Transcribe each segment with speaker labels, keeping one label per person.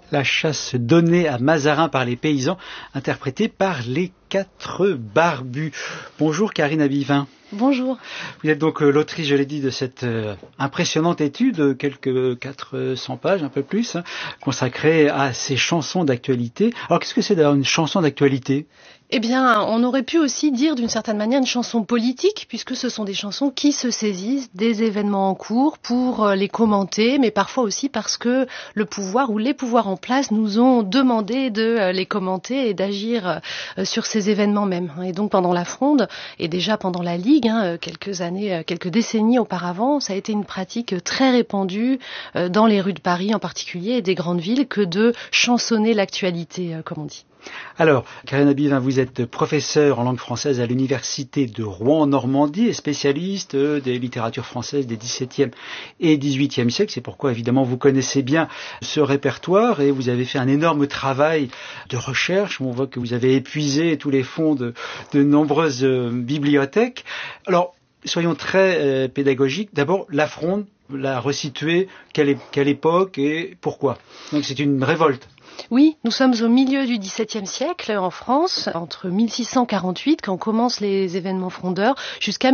Speaker 1: La chasse donnée à Mazarin par les paysans, interprétée par les 4 barbus. Bonjour Karine Abivin.
Speaker 2: Bonjour.
Speaker 1: Vous êtes donc l'autrice, je l'ai dit, de cette impressionnante étude, quelques 400 pages, un peu plus, consacrée à ces chansons d'actualité. Alors qu'est-ce que c'est d'ailleurs une chanson d'actualité ?
Speaker 2: Eh bien, on aurait pu aussi dire d'une certaine manière une chanson politique, puisque ce sont des chansons qui se saisissent des événements en cours pour les commenter, mais parfois aussi parce que le pouvoir ou les pouvoirs en place nous ont demandé de les commenter et d'agir sur ces événements même. Et donc pendant la Fronde, et déjà pendant la Ligue, quelques décennies auparavant, ça a été une pratique très répandue dans les rues de Paris en particulier et des grandes villes que de chansonner l'actualité, comme on dit.
Speaker 1: Alors, Karine Abivin, vous êtes professeure en langue française à l'université de Rouen-Normandie et spécialiste des littératures françaises des XVIIe et XVIIIe siècles. C'est pourquoi, évidemment, vous connaissez bien ce répertoire et vous avez fait un énorme travail de recherche. On voit que vous avez épuisé tous les fonds de nombreuses bibliothèques. Alors, soyons très pédagogiques. D'abord, la Fronde, la resituer, quelle époque et pourquoi ? Donc, c'est une révolte.
Speaker 2: Oui, nous sommes au milieu du XVIIe siècle en France, entre 1648, quand commencent les événements frondeurs, jusqu'à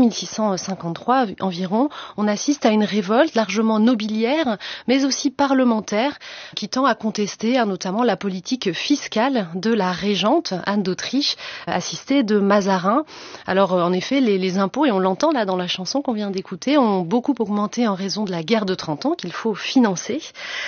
Speaker 2: 1653 environ. On assiste à une révolte largement nobiliaire, mais aussi parlementaire, qui tend à contester notamment la politique fiscale de la régente, Anne d'Autriche, assistée de Mazarin. Alors, en effet, les impôts, et on l'entend là dans la chanson qu'on vient d'écouter, ont beaucoup augmenté en raison de la guerre de 30 ans qu'il faut financer.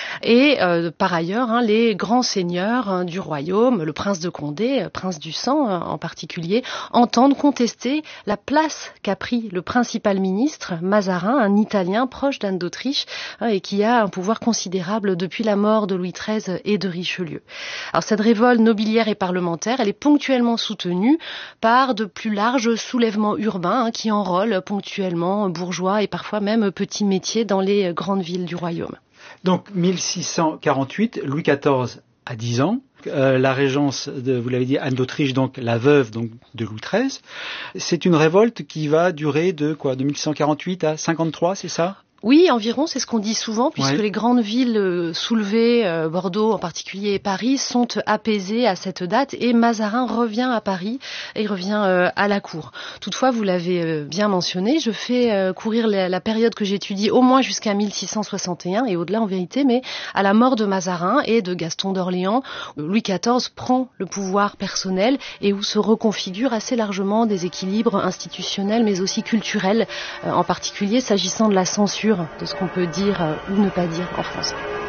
Speaker 2: Et par ailleurs, les grands seigneurs du royaume, le prince de Condé, prince du sang en particulier, entendent contester la place qu'a pris le principal ministre, Mazarin, un Italien proche d'Anne d'Autriche et qui a un pouvoir considérable depuis la mort de Louis XIII et de Richelieu. Alors cette révolte nobiliaire et parlementaire, elle est ponctuellement soutenue par de plus larges soulèvements urbains qui enrôlent ponctuellement bourgeois et parfois même petits métiers dans les grandes villes du royaume.
Speaker 1: Donc 1648, Louis XIV à 10 ans, la régence de, vous l'avez dit, Anne d'Autriche, donc la veuve donc de Louis XIII. C'est une révolte qui va durer de 1648 à 53, c'est ça ?
Speaker 2: Oui, environ, c'est ce qu'on dit souvent, puisque
Speaker 1: ouais.
Speaker 2: Les grandes villes soulevées, Bordeaux en particulier et Paris, sont apaisées à cette date et Mazarin revient à Paris et revient à la cour. Toutefois, vous l'avez bien mentionné, je fais courir la période que j'étudie au moins jusqu'à 1661 et au-delà en vérité, mais à la mort de Mazarin et de Gaston d'Orléans, Louis XIV prend le pouvoir personnel et où se reconfigurent assez largement des équilibres institutionnels mais aussi culturels, en particulier s'agissant de la censure de ce qu'on peut dire ou ne pas dire en France.